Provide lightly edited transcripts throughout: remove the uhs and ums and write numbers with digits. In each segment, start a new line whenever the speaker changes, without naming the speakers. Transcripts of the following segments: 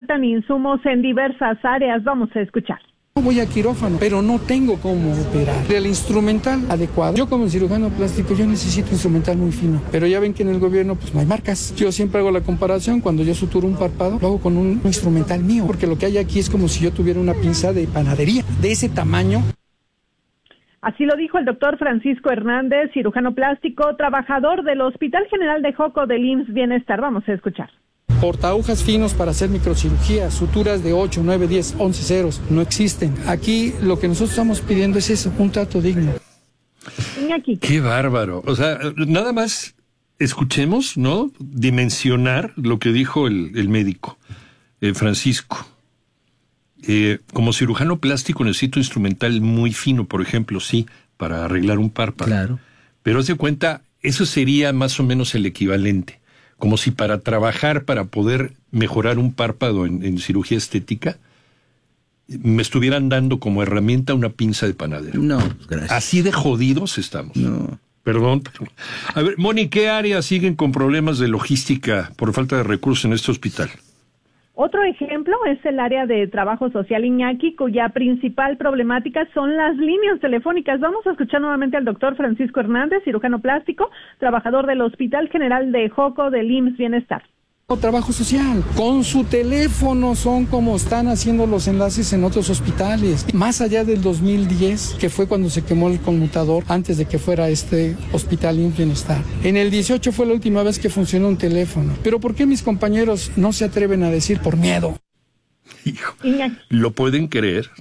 faltan insumos en diversas áreas. Vamos a escuchar.
Voy a quirófano, pero no tengo cómo operar. El instrumental adecuado. Yo como cirujano plástico, yo necesito instrumental muy fino. Pero ya ven que en el gobierno pues no hay marcas. Yo siempre hago la comparación, cuando yo suturo un párpado, lo hago con un instrumental mío. Porque lo que hay aquí es como si yo tuviera una pinza de panadería, de ese tamaño.
Así lo dijo el doctor Francisco Hernández, cirujano plástico, trabajador del Hospital General de Joco del IMSS Bienestar. Vamos a escuchar.
Portahojas finos para hacer microcirugía, suturas de 8, 9, 10, 11 ceros, no existen. Aquí lo que nosotros estamos pidiendo es eso, un trato digno.
Iñaki.
Qué bárbaro. O sea, nada más escuchemos, ¿no? Dimensionar lo que dijo el médico, Francisco. Como cirujano plástico necesito instrumental muy fino, por ejemplo, sí, para arreglar un párpado.
Claro.
Pero haz de cuenta, eso sería más o menos el equivalente. Como si para trabajar, para poder mejorar un párpado en cirugía estética, me estuvieran dando como herramienta una pinza de panadero.
No, gracias.
Así de jodidos estamos.
No.
Perdón. A ver, Moni, ¿qué áreas siguen con problemas de logística por falta de recursos en este hospital?
Otro ejemplo es el área de trabajo social, Iñaki, cuya principal problemática son las líneas telefónicas. Vamos a escuchar nuevamente al doctor Francisco Hernández, cirujano plástico, trabajador del Hospital General de Joco del IMSS Bienestar.
Trabajo social, con su teléfono son como están haciendo los enlaces en otros hospitales. Más allá del 2010, que fue cuando se quemó el conmutador, antes de que fuera este Hospital IMSS Bienestar. En el 18 fue la última vez que funcionó un teléfono. Pero ¿por qué mis compañeros no se atreven a decir por miedo?
Hijo, ¿lo pueden creer?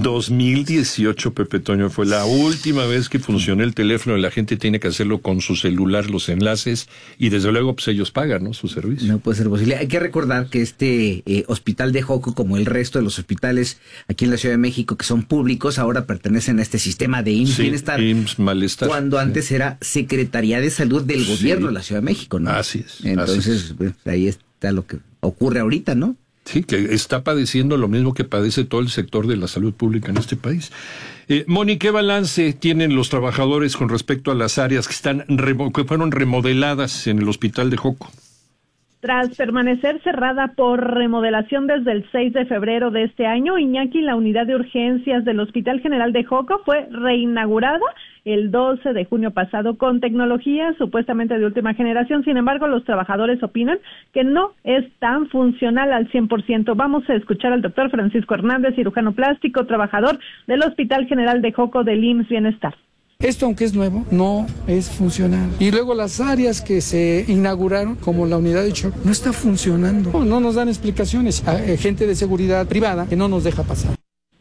2018, Pepe Toño, fue la última vez que funcionó el teléfono y la gente tiene que hacerlo con su celular, los enlaces, y desde luego pues ellos pagan, ¿no?, su servicio.
No puede ser posible. Hay que recordar que este hospital de Joco, como el resto de los hospitales aquí en la Ciudad de México que son públicos, ahora pertenecen a este sistema de IMSS Bienestar.
IMSS Malestar.
Cuando antes era Secretaría de Salud del Gobierno de la Ciudad de México, ¿no?
Así es.
Entonces, pues, ahí está lo que ocurre ahorita, ¿no?
Sí, que está padeciendo lo mismo que padece todo el sector de la salud pública en este país. Moni, ¿qué balance tienen los trabajadores con respecto a las áreas que fueron remodeladas en el hospital de Joco?
Tras permanecer cerrada por remodelación desde el 6 de febrero de este año, Iñaki, la unidad de urgencias del Hospital General de Joco fue reinaugurada el 12 de junio pasado con tecnología supuestamente de última generación. Sin embargo, los trabajadores opinan que no es tan funcional al 100%. Vamos a escuchar al doctor Francisco Hernández, cirujano plástico, trabajador del Hospital General de Joco del IMSS Bienestar.
Esto, aunque es nuevo, no es funcional. Y luego las áreas que se inauguraron, como la unidad de shock, no está funcionando. No nos dan explicaciones. Hay gente de seguridad privada que no nos deja pasar.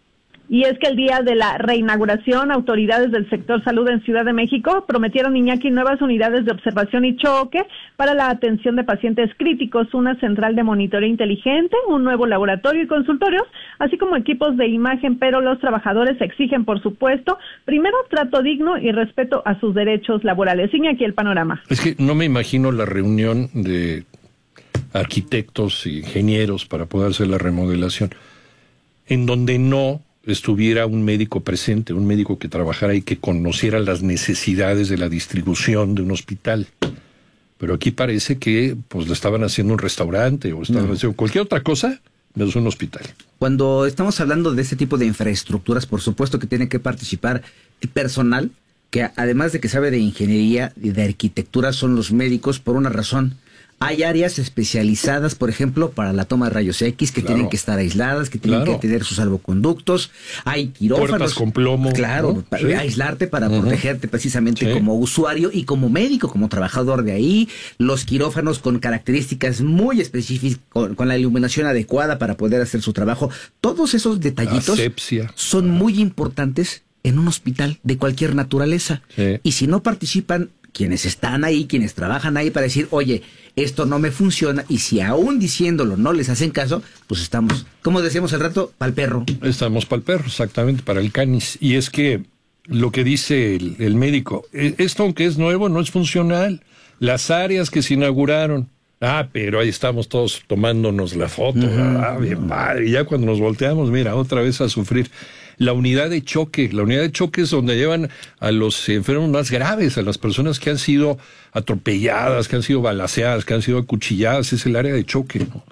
Y es que el día de la reinauguración, autoridades del sector salud en Ciudad de México prometieron, Iñaki, nuevas unidades de observación y choque para la atención de pacientes críticos, una central de monitoreo inteligente, un nuevo laboratorio y consultorios, así como equipos de imagen, pero los trabajadores exigen, por supuesto, primero trato digno y respeto a sus derechos laborales. Iñaki, el panorama.
Es que no me imagino la reunión de arquitectos e ingenieros para poder hacer la remodelación, en donde no estuviera un médico presente, un médico que trabajara y que conociera las necesidades de la distribución de un hospital. Pero aquí parece que pues lo estaban haciendo un restaurante o estaban haciendo cualquier otra cosa, menos un hospital.
Cuando estamos hablando de este tipo de infraestructuras, por supuesto que tiene que participar el personal, que además de que sabe de ingeniería y de arquitectura, son los médicos por una razón. Hay áreas especializadas, por ejemplo, para la toma de rayos X, que tienen que estar aisladas, que tienen que tener sus salvoconductos. Hay quirófanos.
Puertas con plomo.
Claro,
¿no?
para aislarte, para protegerte precisamente como usuario y como médico, como trabajador de ahí. Los quirófanos con características muy específicas, con la iluminación adecuada para poder hacer su trabajo. Todos esos detallitos
Asepsia.
son muy importantes en un hospital de cualquier naturaleza. Sí. Y si no participan quienes están ahí, quienes trabajan ahí para decir, oye, esto no me funciona, y si aún diciéndolo no les hacen caso, pues estamos, como decíamos al rato, pa'l perro.
Estamos pa'l perro, exactamente, para el canis. Y es que lo que dice el médico, esto aunque es nuevo, no es funcional. Las áreas que se inauguraron, pero ahí estamos todos tomándonos la foto, bien padre, y ya cuando nos volteamos, mira, otra vez a sufrir. La unidad de choque es donde llevan a los enfermos más graves, a las personas que han sido atropelladas, que han sido balaceadas, que han sido acuchilladas, es el área de choque, ¿no?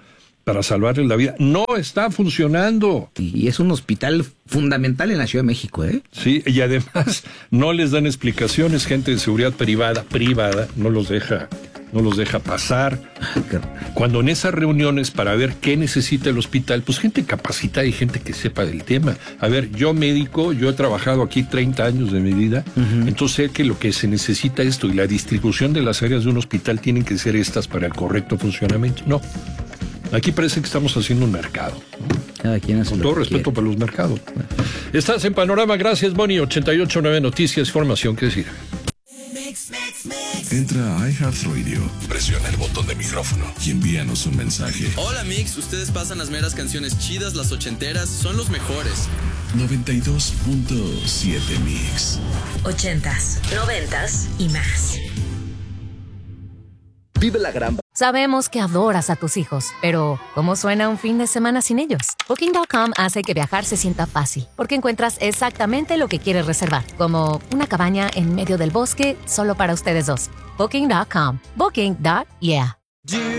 para salvarles la vida. No está funcionando.
Y es un hospital fundamental en la Ciudad de México, ¿eh?
Sí, y además no les dan explicaciones, gente de seguridad privada, no los deja pasar. Cuando en esas reuniones para ver qué necesita el hospital, pues gente capacitada y gente que sepa del tema. A ver, yo médico, yo he trabajado aquí 30 años de mi vida, entonces sé que lo que se necesita esto y la distribución de las áreas de un hospital tienen que ser estas para el correcto funcionamiento. No. Aquí parece que estamos haciendo un mercado.
Cada quien hace
con
lo
todo
que
respeto
quiere.
para los mercados. Estás en Panorama, gracias, Moni. 88.9 Noticias, información que decir.
Entra a iHeartRadio, presiona el botón de micrófono y envíanos un mensaje.
Hola Mix, ustedes pasan las meras canciones chidas, las ochenteras, son los mejores.
92.7 Mix.
80s, 90s y más.
Vive la gran...
Sabemos que adoras a tus hijos, pero ¿cómo suena un fin de semana sin ellos? Booking.com hace que viajar se sienta fácil, porque encuentras exactamente lo que quieres reservar, como una cabaña en medio del bosque solo para ustedes dos. Booking.com. Booking.yeah.